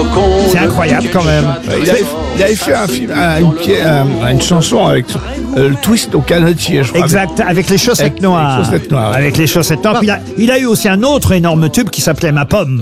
C'est incroyable quand même. Il avait fait un film, une chanson avec le twist au canetier, je crois. Exact, avec les chaussettes noires. Chaussettes noires. Avec les chaussettes noires. Puis il a eu aussi un autre énorme tube qui s'appelait Ma Pomme.